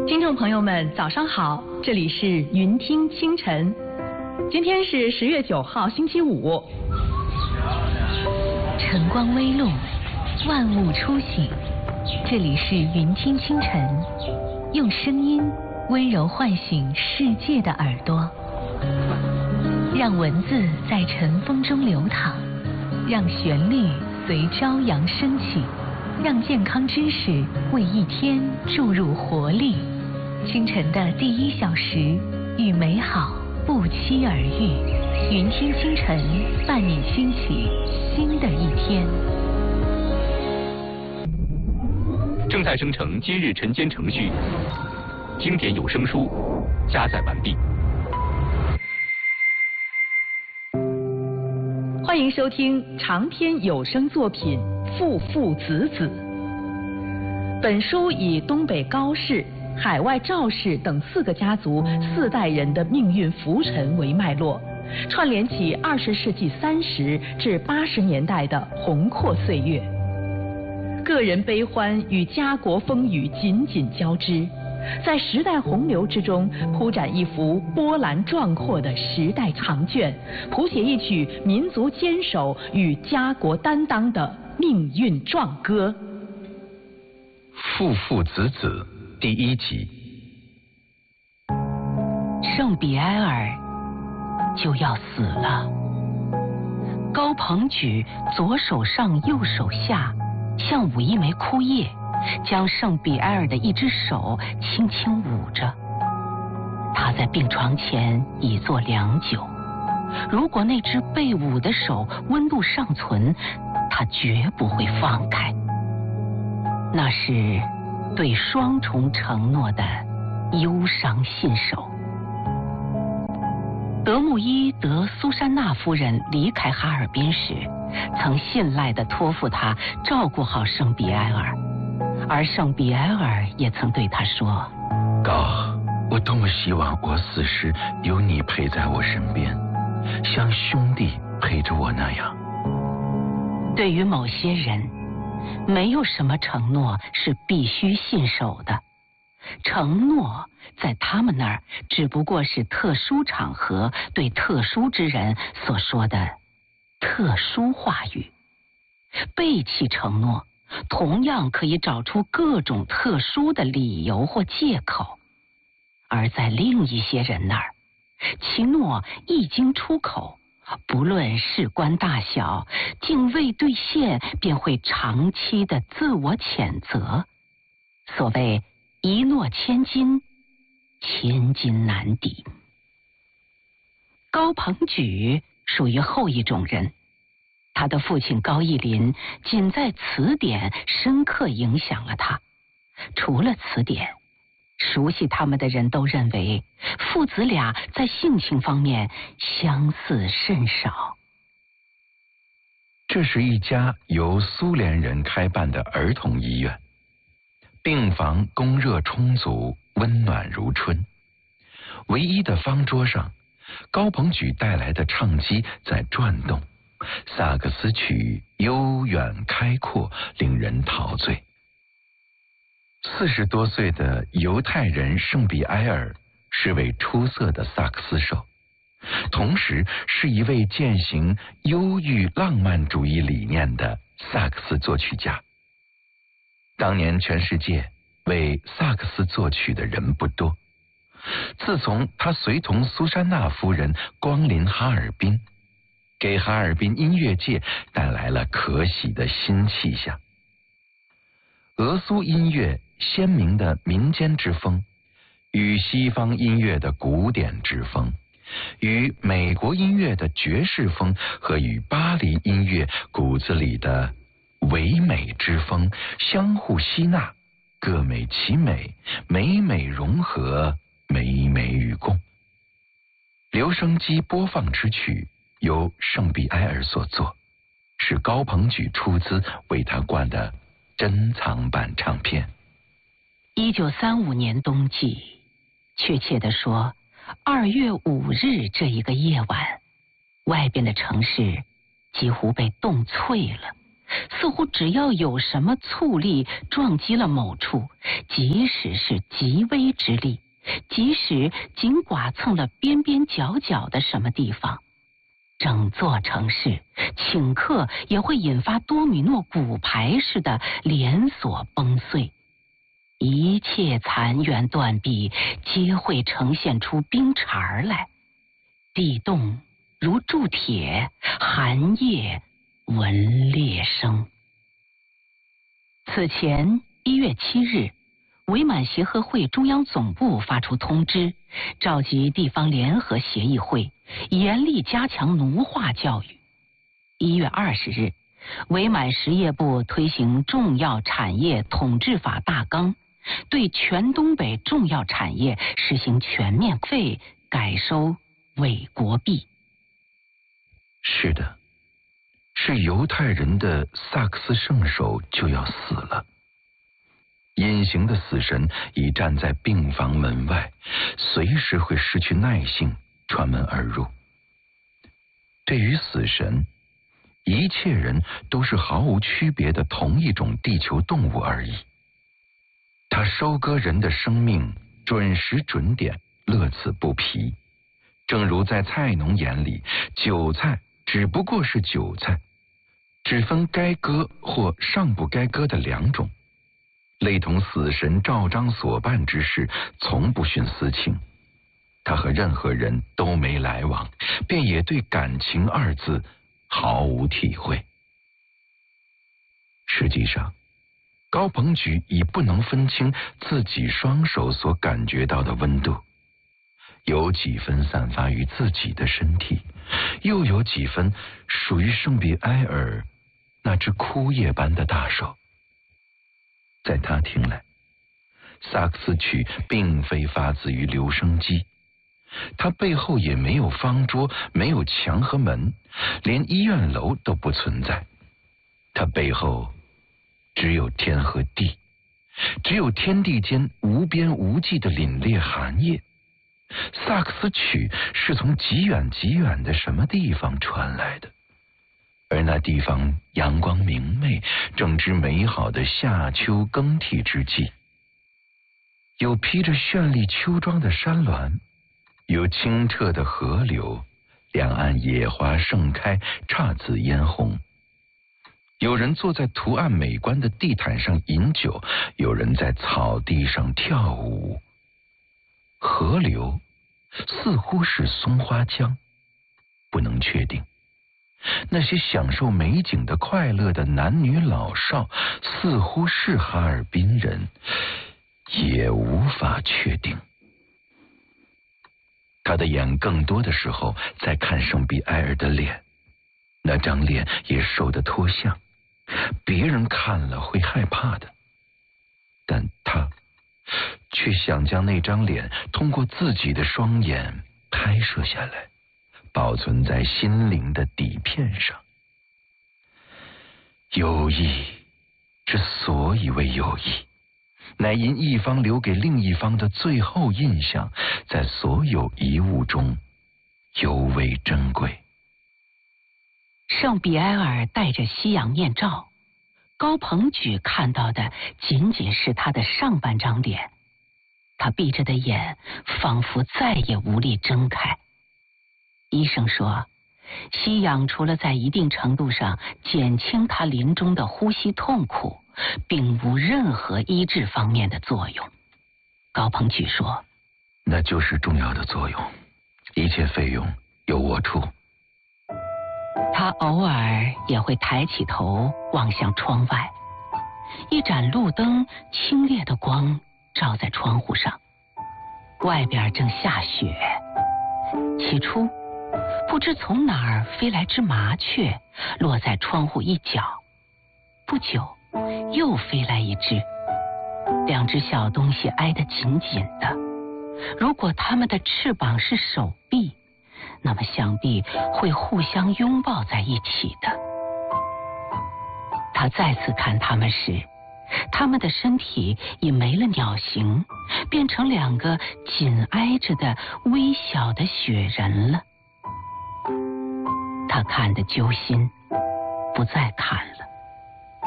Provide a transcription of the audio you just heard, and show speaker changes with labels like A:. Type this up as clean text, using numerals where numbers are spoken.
A: 听众朋友们，早上好，这里是云听清晨。今天是10月9号，星期五。
B: 晨光微露，万物初醒。这里是云听清晨，用声音温柔唤醒世界的耳朵，让文字在晨风中流淌，让旋律随朝阳升起，让健康知识为一天注入活力。清晨的第1小时，与美好不期而遇。云听清晨，伴你兴起新的一天。
C: 正在生成今日晨间程序，经典有声书加载完毕。
A: 欢迎收听长篇有声作品《父父子子》。本书以东北高氏、海外赵氏等4个家族4代人的命运浮沉为脉络，串联起20世纪30至80年代的宏阔岁月，个人悲欢与家国风雨紧紧交织，在时代洪流之中铺展一幅波澜壮阔的时代长卷，谱写一曲民族坚守与家国担当的命运壮歌。
D: 父父子子第1集。
B: 圣比埃尔就要死了。高鹏举左手上右手下，像捂一枚枯叶，将圣比埃尔的一只手轻轻捂着。他在病床前已坐良久，如果那只被捂的手温度尚存，他绝不会放开。那是对双重承诺的忧伤信手。德穆伊德苏珊娜夫人离开哈尔滨时，曾信赖地托付他照顾好圣比埃尔，而圣比埃尔也曾对他说：
D: 高，我多么希望我死时有你陪在我身边，像兄弟陪着我那样。
B: 对于某些人，没有什么承诺是必须信守的，承诺在他们那儿只不过是特殊场合对特殊之人所说的特殊话语。背弃承诺同样可以找出各种特殊的理由或借口，而在另一些人那儿，其诺一经出口，不论事关大小，竟未兑现便会长期的自我谴责。所谓一诺千金，千金难抵。高鹏举属于后一种人，他的父亲高义林仅在词典深刻影响了他。除了词典，熟悉他们的人都认为父子俩在性情方面相似甚少。
D: 这是一家由苏联人开办的儿童医院，病房供热充足，温暖如春。唯一的方桌上，高鹏举带来的唱机在转动，萨克斯曲悠远开阔，令人陶醉。40多岁的犹太人圣比埃尔是位出色的萨克斯手，同时是一位践行忧郁浪漫主义理念的萨克斯作曲家。当年全世界为萨克斯作曲的人不多，自从他随同苏珊娜夫人光临哈尔滨，给哈尔滨音乐界带来了可喜的新气象。俄苏音乐鲜明的民间之风，与西方音乐的古典之风，与美国音乐的爵士风和与巴黎音乐骨子里的唯美之风相互吸纳，各美其美，美美融合，美美与共。留声机播放之曲由圣比埃尔所作，是高鹏举出资为他灌的珍藏版唱片。
B: 1935年冬季，确切地说2月5日这一个夜晚，外边的城市几乎被冻脆了， 似乎只要有什么促力撞击了某处，即使是极微之力，即使仅剐蹭了边边角角的什么地方，整座城市顷刻也会引发多米诺骨牌似的连锁崩碎，一切残垣断壁皆会呈现出冰碴来，地动如铸铁，寒夜闻裂声。此前1月7日，伪满协和会中央总部发出通知，召集地方联合协议会，严厉加强奴化教育。1月20日，伪满实业部推行重要产业统治法大纲，对全东北重要产业实行全面费改收伪国币。
D: 是的，是犹太人的萨克斯圣手就要死了。隐形的死神已站在病房门外，随时会失去耐性穿门而入。对于死神，一切人都是毫无区别的同一种地球动物而已。他收割人的生命，准时准点，乐此不疲。正如在菜农眼里，韭菜只不过是韭菜，只分该割或尚不该割的两种。类同死神照章所办之事，从不徇私情。他和任何人都没来往，便也对感情二字毫无体会。实际上，高鹏举已不能分清自己双手所感觉到的温度，有几分散发于自己的身体，又有几分属于圣比埃尔那只枯叶般的大手。在他听来，萨克斯曲并非发自于留声机，他背后也没有方桌，没有墙和门，连医院楼都不存在。他背后只有天和地，只有天地间无边无际的凛冽寒夜。萨克斯曲是从极远极远的什么地方传来的，而那地方阳光明媚，正值美好的夏秋更替之际。有披着绚丽秋装的山峦，有清澈的河流，两岸野花盛开，姹紫嫣红。有人坐在图案美观的地毯上饮酒，有人在草地上跳舞。河流似乎是松花江，不能确定。那些享受美景的快乐的男女老少，似乎是哈尔滨人，也无法确定。他的眼更多的时候在看圣比埃尔的脸，那张脸也瘦得脱相，别人看了会害怕的，但他却想将那张脸通过自己的双眼拍摄下来，保存在心灵的底片上。友谊之所以为友谊，乃因一方留给另一方的最后印象，在所有遗物中尤为珍贵。
B: 圣比埃尔戴着西洋面罩，高鹏举看到的仅仅是他的上半张脸，他闭着的眼仿佛再也无力睁开。医生说，吸氧除了在一定程度上减轻他临终的呼吸痛苦，并无任何医治方面的作用。高鹏举说，
D: 那就是重要的作用，一切费用由我出。
B: 他偶尔也会抬起头望向窗外，一盏路灯清冽的光照在窗户上，外边正下雪。起初不知从哪儿飞来只麻雀，落在窗户一角，不久又飞来一只，两只小东西挨得紧紧的，如果它们的翅膀是手臂，那么想必会互相拥抱在一起的。他再次看它们时，它们的身体已没了鸟形，变成两个紧挨着的微小的雪人了。他看得揪心，不再看了。